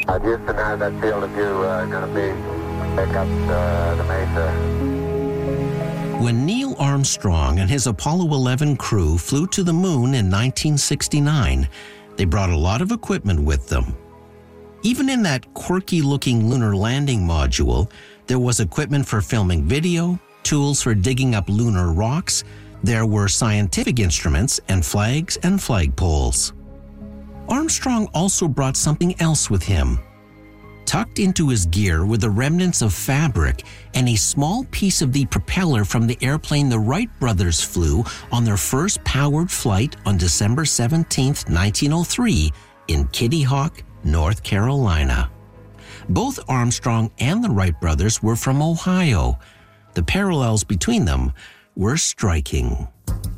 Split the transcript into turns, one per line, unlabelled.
Houston, how's that feel if you're going to be back up the Mesa?
When Neil Armstrong and his Apollo 11 crew flew to the moon in 1969, they brought a lot of equipment with them. Even in that quirky-looking lunar landing module, there was equipment for filming video, tools for digging up lunar rocks, there were scientific instruments and flags and flagpoles. Armstrong also brought something else with him. Tucked into his gear were the remnants of fabric and a small piece of the propeller from the airplane the Wright brothers flew on their first powered flight on December 17, 1903, in Kitty Hawk, North Carolina. Both Armstrong and the Wright brothers were from Ohio. The parallels between them were striking.